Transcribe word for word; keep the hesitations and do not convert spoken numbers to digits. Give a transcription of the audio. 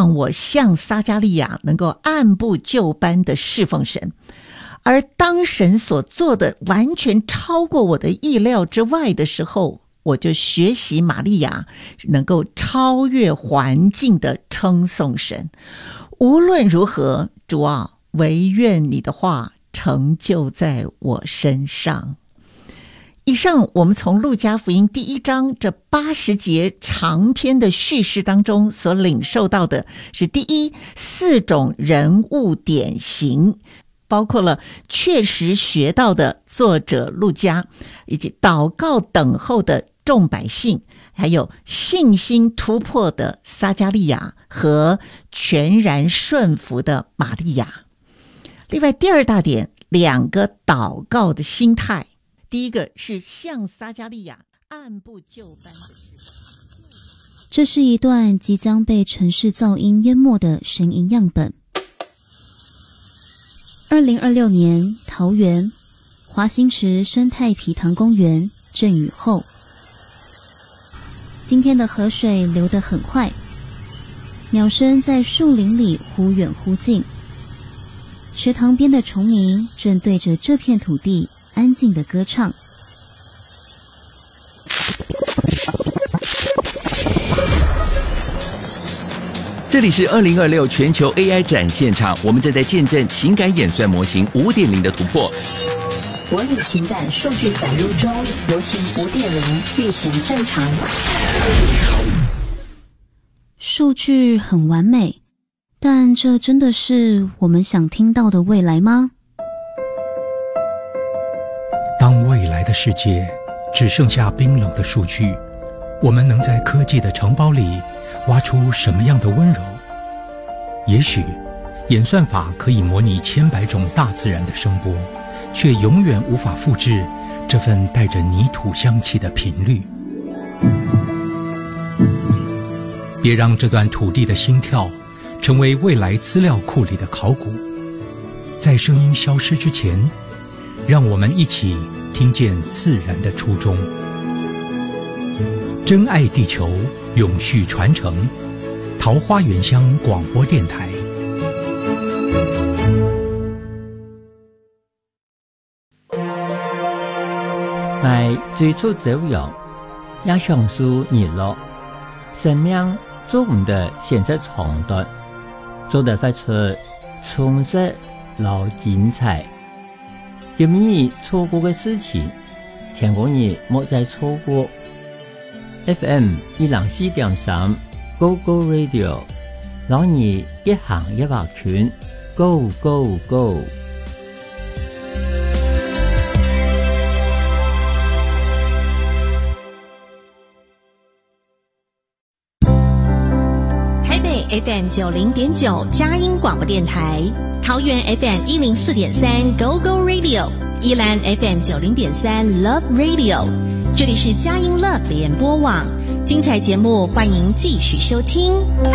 望我像撒迦利亚能够按部就班的侍奉神，而当神所做的完全超过我的意料之外的时候，我就学习玛利亚能够超越环境的称颂神。无论如何，主啊，惟愿你的话成就在我身上。以上我们从路加福音第一章这八十节长篇的叙事当中所领受到的是第一四种人物典型，包括了确实学到的作者路加，以及祷告等候的众百姓，还有信心突破的撒迦利亚和全然顺服的玛利亚。另外第二大点，两个祷告的心态。第一个是像撒迦利亚按部就班的事。 这是一段即将被城市噪音淹没的声音样本。二零二六年，桃园华新池生态皮塘公园阵雨后，今天的河水流得很快，鸟声在树林里忽远忽近，池塘边的虫鸣正对着这片土地安静的歌唱。 这里是二零二六全球 A I 展现场，我们正在见证情感演算模型 五点零 的突破。 我与情感数据载入中，模型 五点零 运行正常。 数据很完美，但这真的是我们想听到的未来吗？ 当未来的世界只剩下冰冷的数据，我们能在科技的城堡里挖出什么样的温柔？也许演算法可以模拟千百种大自然的声波，却永远无法复制这份带着泥土香气的频率。别让这段土地的心跳成为未来资料库里的考古。在声音消失之前，让我们一起听见自然的初衷。真爱地球，永续传承。桃花源乡广播电台。 我最初走样，也享受日落。生命总得显出长短，总得发出充实老精彩。有你错过的事情，天公你莫再错过。F M 一零四點三 Go Go Radio， 讓你一行一畫圈 Go Go Go。 台北 F M 九零點九佳音廣播電台，桃園 F M 一零四點三 Go Go Radio， 宜蘭 F M 九零點三 Love Radio。这里是佳音 Love 联播网，精彩节目欢迎继续收听。